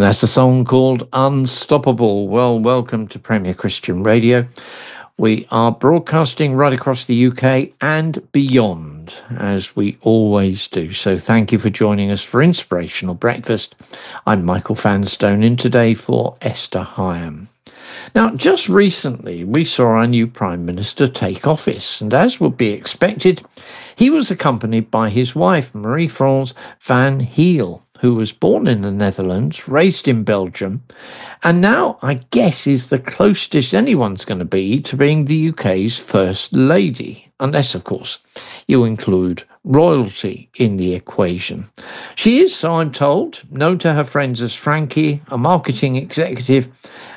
that's a song called Unstoppable. Well, welcome to Premier Christian Radio. We are broadcasting right across the UK and beyond, as we always do. So thank you for joining us for Inspirational Breakfast. I'm Michael Fanstone, in today for Esther Hyam. Now, just recently, we saw our new Prime Minister take office, and as would be expected, he was accompanied by his wife, Marie-France van Heel, who was born in the Netherlands, raised in Belgium, and now, I guess, is the closest anyone's going to be to being the UK's First Lady, unless, of course, you include royalty in the equation. She is, so I'm told, known to her friends as Frankie, a marketing executive,